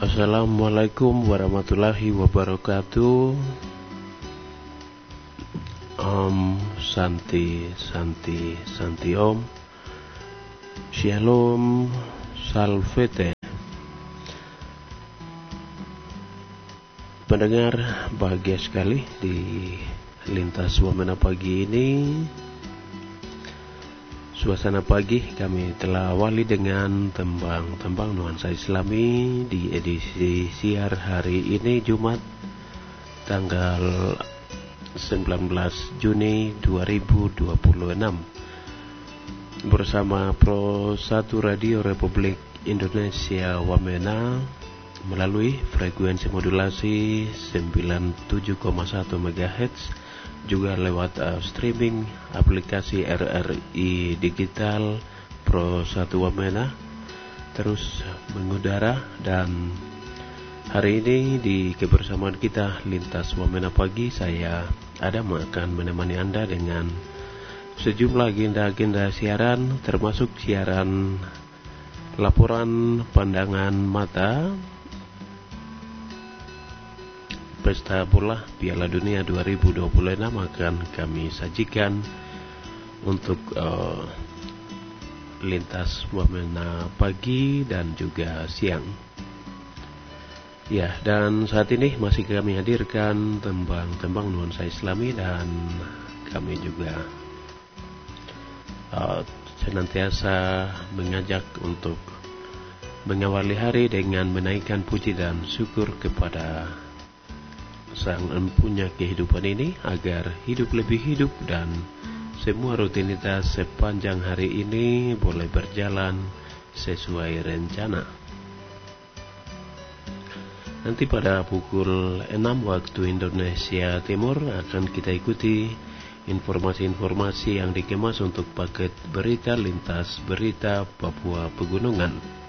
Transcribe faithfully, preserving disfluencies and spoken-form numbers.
Assalamualaikum warahmatullahi wabarakatuh. Om Santi Santi Santi Om. Shalom Salvete. Pendengar bahagia sekali di Lintas Wamena pagi ini. Suasana pagi kami telah awali dengan tembang-tembang nuansa Islami di edisi siar hari ini Jumat tanggal sembilan belas Juni dua ribu dua puluh enam bersama Pro satu Radio Republik Indonesia Wamena melalui frekuensi modulasi sembilan puluh tujuh koma satu megahertz, juga lewat uh, streaming aplikasi R R I Digital Pro satu Wamena terus mengudara. Dan hari ini di kebersamaan kita Lintas Wamena pagi, saya Adam akan menemani Anda dengan sejumlah agenda-agenda siaran, termasuk siaran laporan pandangan mata Pesta Bola Piala Dunia dua ribu dua puluh enam akan kami sajikan untuk uh, Lintas Wamena pagi dan juga siang. Ya, dan saat ini masih kami hadirkan tembang-tembang nuansa Islami, dan kami juga uh, senantiasa mengajak untuk mengawali hari dengan menaikkan puji dan syukur kepada Sang Empunya kehidupan ini, agar hidup lebih hidup dan semua rutinitas sepanjang hari ini boleh berjalan sesuai rencana. Nanti pada pukul enam waktu Indonesia Timur akan kita ikuti informasi-informasi yang dikemas untuk paket berita lintas berita Papua Pegunungan.